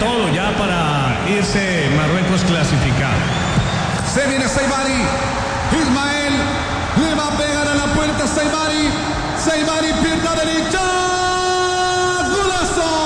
todo ya para irse Marruecos clasificado. Se viene Seibari. Ismael le va a pegar a la puerta Seibari. Seibari, pierna derecha.